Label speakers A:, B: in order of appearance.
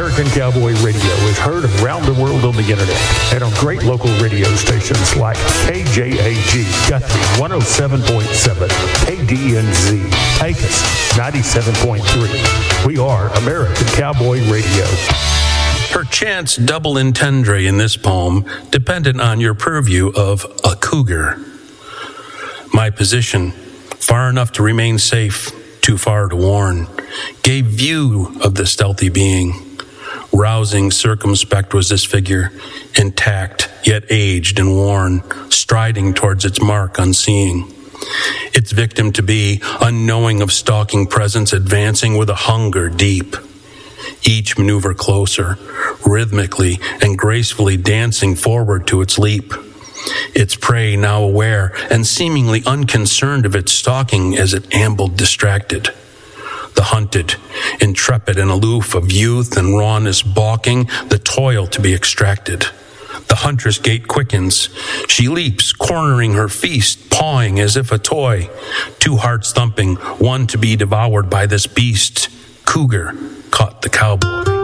A: American Cowboy Radio is heard around the world on the internet and on great local radio stations like KJAG Guthrie 107.7, KDNZ Pecos 97.3. We are American Cowboy Radio.
B: Perchance double entendre in this poem depended on your purview of a cougar. My position, far enough to remain safe, too far to warn, gave view of the stealthy being. Rousing, circumspect was this figure, intact, yet aged and worn, striding towards its mark unseeing. Its victim to be, unknowing of stalking presence, advancing with a hunger deep. Each maneuver closer, rhythmically and gracefully dancing forward to its leap. Its prey now aware and seemingly unconcerned of its stalking as it ambled distracted. The hunted, intrepid and aloof of youth and rawness balking the toil to be extracted. The huntress gait quickens. She leaps, cornering her feast, pawing as if a toy. Two hearts thumping, one to be devoured by this beast. Cougar caught the cowboy.